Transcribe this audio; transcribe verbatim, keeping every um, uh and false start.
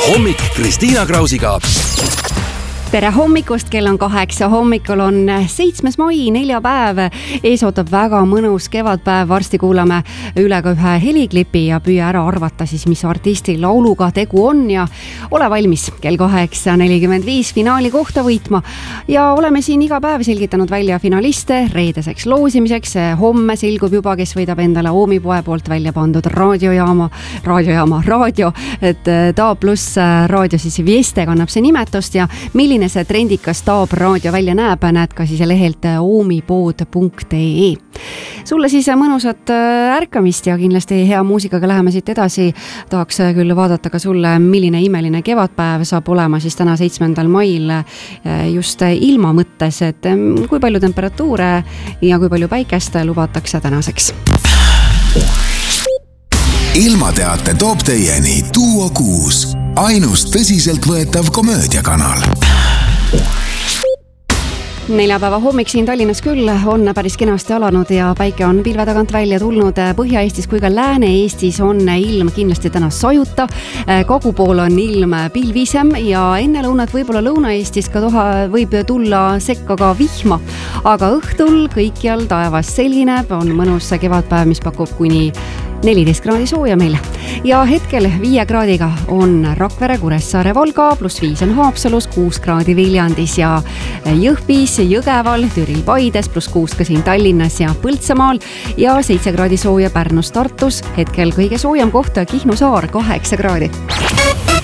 hommik Kristiina Krausiga. Tere hommikust, kell on kaheksa hommikul, on seitsmes mai, neljapäev. Ees ootab väga mõnus kevadpäev, varsti kuulame üle ka ühe heliklipi ja püüa ära arvata siis, mis artisti lauluga tegu on ja ole valmis kell kaheksa nelikümmend viis finaali kohta võitma. Ja oleme siin iga päev selgitanud välja finaliste reedeseks loosimiseks. Homme selgub juba, kes võidab endale Oomi poe poolt välja pandud raadiojaama, raadiojaama, raadio, et Ta pluss raadio siis Vieste kannab see nimetust ja milline see trendikas Taab raadio välja näeb, näed ka siis lehelt oomipood punkt ee. Sulle siis mõnusat ärkamist ja kindlasti hea muusikaga läheme siit edasi. Tahaks küll vaadata ka sulle, milline imeline kevadpäev saab olema siis täna seitsmendal mail just ilma mõttes, et kui palju temperatuure ja kui palju päikest lubatakse tänaseks. Ilmateate toob teieni Duo kuus, ainus tõsiselt võetav komöödiakanal. Neljapäeva hommik siin Tallinnas küll on päris kenasti alanud ja päike on pilve tagant välja tulnud. Põhja-Eestis kui ka Lääne-Eestis on ilm kindlasti täna sajuta. Kogu pool on ilm pilvisem ja enne lõunat võib-olla Lõuna-Eestis ka toha võib tulla sekka ka vihma. Aga õhtul kõikjal taevas selgineb, on mõnus kevadpäev, mis pakub kuni neliteist kraadi sooja meile. Ja hetkel viie kraadiga on Rakvere, Kuressaare, Valga, pluss viis on Haapsalus, kuus kraadi Viljandis ja Jõhvis, Jõgeval, Türil, Paides, pluss kuus ka siin Tallinnas ja Põltsamaal ja seitse kraadi sooja Pärnus, Tartus. Hetkel kõige soojam koht Kihnu saar, kaheksa kraadi.